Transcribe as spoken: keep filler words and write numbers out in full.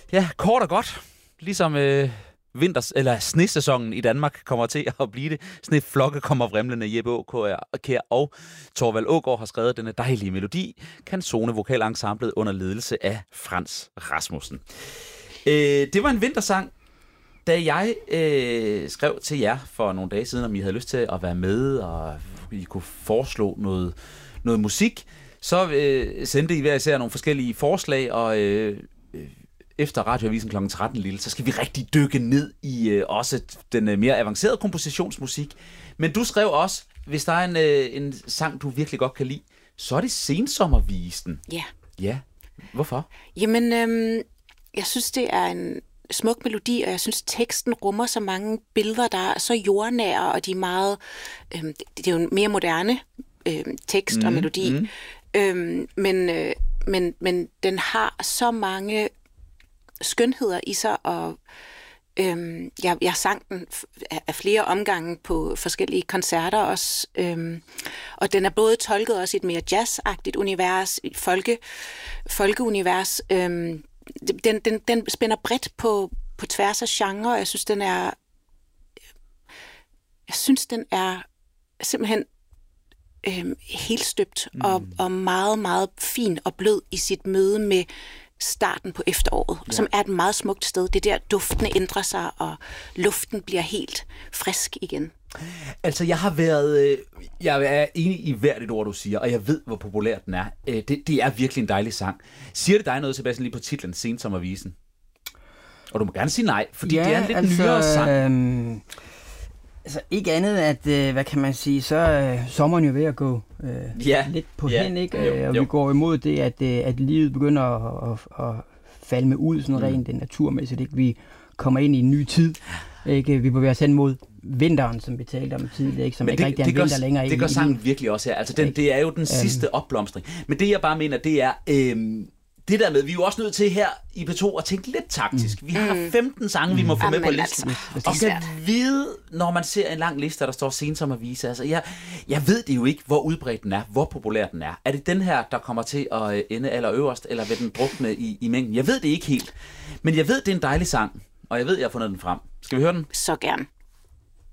Ja, kort og godt. Ligesom øh, vinters, eller snesæsonen i Danmark kommer til at blive det. Sneflokke kommer vrimlende. Jeppe Aakjær og Thorvald Aagaard har skrevet denne dejlige melodi. Canzone vokalensemblet under ledelse af Frans Rasmussen. Øh, det var en vintersang. Da jeg øh, skrev til jer for nogle dage siden, om I havde lyst til at være med, og I kunne foreslå noget, noget musik, så øh, sendte I hver især nogle forskellige forslag, og øh, efter Radioavisen klokken tretten, Lille, så skal vi rigtig dykke ned i øh, også den øh, mere avancerede kompositionsmusik. Men du skrev også, hvis der er en, øh, en sang, du virkelig godt kan lide, så er det Sensommervisen. Ja. Ja. Hvorfor? Jamen, øhm, jeg synes, det er en smuk melodi, og jeg synes, teksten rummer så mange billeder, der er så jordnære, og de er meget... Øhm, det, det er jo en mere moderne øhm, tekst mm, og melodi, mm. øhm, men, øh, men, men den har så mange skønheder i sig, og øhm, jeg, jeg sang den af flere omgange på forskellige koncerter også, øhm, og den er både tolket også i et mere jazzagtigt univers, et folke, folkeunivers. Øhm, den, den, den spænder bredt på, på tværs af genre, og jeg synes, den er jeg synes, den er simpelthen øhm, helt støbt mm. og, og meget, meget fin og blød i sit møde med starten på efteråret, ja. Som er et meget smukt sted. Det er der, duftene ændrer sig, og luften bliver helt frisk igen. Altså, jeg har været... Jeg er enig i hvert et ord, du siger, og jeg ved, hvor populær den er. Det, det er virkelig en dejlig sang. Siger det dig noget, Sebastian, lige på titlen, Sensommervisen? Og du må gerne sige nej, fordi ja, det er en lidt altså, nyere sang. Øhm, altså, ikke andet, at, øh, hvad kan man sige, så er øh, sommeren jo ved at gå øh, ja. lidt på ja. hen, ikke? Jo, og jo. vi går imod det, at, øh, at livet begynder at, at, at falme ud, sådan mm. rent det naturmæssigt, ikke? Vi kommer ind i en ny tid, ikke? Vi bevæger os hen mod vinteren, som vi talte om tidligere, ikke? Som ikke rigtig er en vinter længere. Det gør sangen virkelig også her. Altså, den, det er jo den sidste opblomstring. Men det, jeg bare mener, det er... Øhm, det der med, vi er jo også nødt til her i P to at tænke lidt taktisk. Vi har femten sange, mm. vi må få med på listen. Altså, og kan vide, når man ser en lang liste, der står Sensommervise. Altså, jeg, jeg ved det jo ikke, hvor udbredt den er, hvor populær den er. Er det den her, der kommer til at ende allerøverst, eller vil den drukne i, i mængden? Jeg ved det ikke helt. Men jeg ved, det er en dejlig sang, og jeg ved, jeg har fundet den frem. Skal vi høre den? Så gerne.